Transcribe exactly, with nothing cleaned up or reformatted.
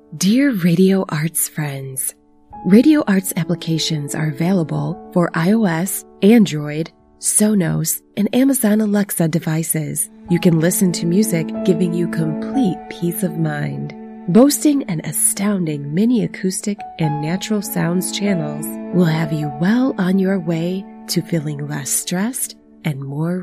Dear Radio Arts friends, Radio Arts applications are available for iOS, Android, Sonos, and Amazon Alexa devices. You can listen to music giving you complete peace of mind. Boasting an astounding mini acoustic and natural sounds channels will have you well on your way to feeling less stressed and more